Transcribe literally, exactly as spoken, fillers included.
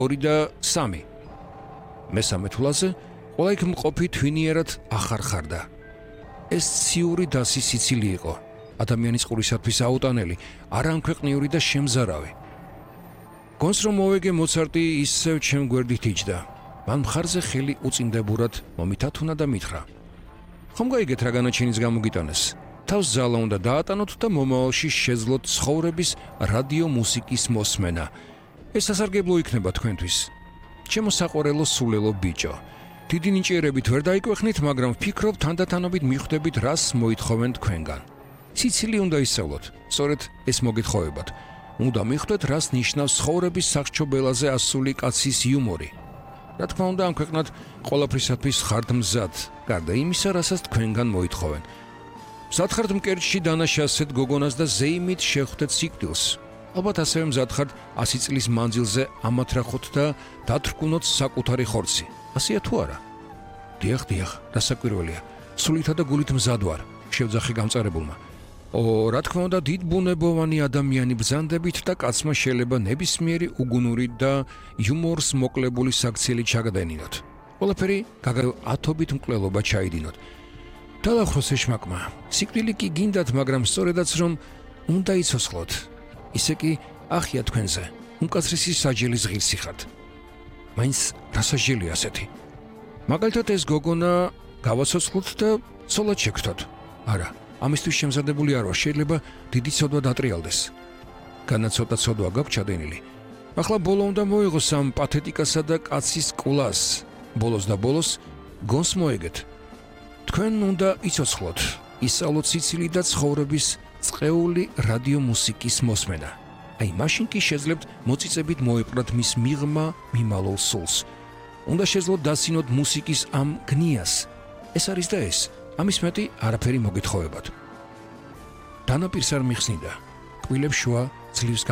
ორი და სამი. მესამე თვლაზე ყველა იქ მყოფი თვინიერად ახარხარდა. ეს ციური დასი სიცილი იყო. ადამიანის ყურისათვის აუტანელი, არამქვეყნიური და შემზარავი. გონს რომ მოვეგე მოცარტი ისევ ჩემ გვერდით იჯდა. მან მხარზე ხელი უწინდებურად მომითათუნა და მითხრა: ხომ გაიგეთ რა განაჩენის გამოგიტანეს? თავს ძალა უნდა დაატანოთ და მომავალში შეძლოთ ცხოვრების რადიო მუსიკის მოსმენა. ეს სასარგებლო იქნება თქვენთვის. ჩემო საყვარელო სულელო ბიჭო. დიდი ნიჭიერებით ვერ დაიკვეხნით, მაგრამ ვფიქრობ თანდათანობით მიხვდებით რას მოითხოვენ თქვენგან. სიცილი უნდა ისწავლოთ, სწორედ ეს მოგითხოვებათ. უნდა მიხვდეთ რას ნიშნავს ცხოვრების სახრჩობელაზე ასული კაცის იუმორი. რა თქმა უნდა, ამ ქვეყნად ყველაფრისათვის ხართ მზად, გარდა იმისა, რასაც თქვენგან მოითხოვენ. მზად ხართ მკერდში დანაშასეთ გოგონას და ზეიმით შეხვდეთ სიკვდილს. ალბათ ასევე მზად ხართ ასი წლის მანძილზე ამათრახოთ და დათრკუნოთ საკუთარი ხორცი. ასეა თუ არა? დიახ, დიახ, დასაკვირველია. სულითა და გულით მზად ვარ, შევძახი გამწარებულმა. ო, რა თქმა უნდა, დიდ ბუნებოვანი ადამიანი ბრძანდებით და კაცმა შეიძლება ნებისმიერი უგუნური და იუმორს მოკლებული საქციელი ჩაგდენინოთ. ყველაფერი გაგარო ათობით მკვლელობა ჩაიდინოთ. დაახროს ეშმაკმა. სიკვდილი კი გინდათ, მაგრამ სწორედაც რომ უნდა იცოცხლოთ. ისე კი ახია თქვენზე. უმკაცრესი საჯელის ღირსი ხართ. მაინც რა საჯელია ასეთი? მაგალითად ეს გოგონა გავაცოცხლოთ და ცოლად შეგხვდოთ. არა, ამისთვის შემზადებული არ ვარ, შეიძლება დიდი ცოდვა დატრიალდეს. განაცოტა ცოდვა გაქვს ჩადენილი. ახლა ბოლო უნდა მოიღოს ამ პათეტიკასა და კაცის კულას. ბოლოს და ბოლოს გონს მოეგეთ. თქვენ უნდა იცოცხლოთ, ისწავლოთ სიცილი და ცხოვრების წყეული რადიო მუსიკის მოსმენა. აი, მაშინ კი შეძლებთ მოწიწებით მოეპყრათ მის მიღმა მიმალულ სულს. უნდა შეძლოთ დასინოთ მუსიკის ამ გნიას. ეს არის და ეს. ამის მეტი არაფერი მოგითხოვებათ. დანაპირს არ მიხსნიდა. კბილებს შუა ძლივს